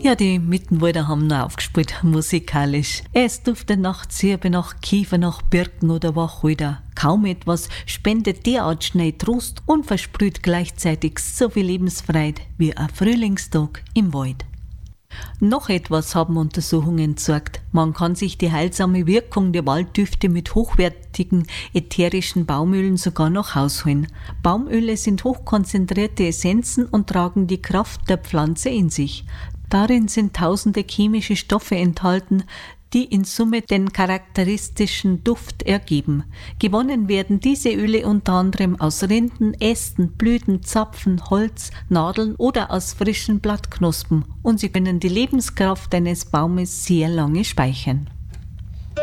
Ja, die Mittenwalder haben noch aufgespielt, musikalisch. Es duftet nach Zirbe, nach Kiefer, nach Birken oder Wacholder. Kaum etwas spendet derart schnell Trost und versprüht gleichzeitig so viel Lebensfreude wie ein Frühlingstag im Wald. Noch etwas haben Untersuchungen gezeigt. Man kann sich die heilsame Wirkung der Walddüfte mit hochwertigen ätherischen Baumölen sogar nach Haus holen. Baumöle sind hochkonzentrierte Essenzen und tragen die Kraft der Pflanze in sich. Darin sind tausende chemische Stoffe enthalten, die in Summe den charakteristischen Duft ergeben. Gewonnen werden diese Öle unter anderem aus Rinden, Ästen, Blüten, Zapfen, Holz, Nadeln oder aus frischen Blattknospen und sie können die Lebenskraft eines Baumes sehr lange speichern.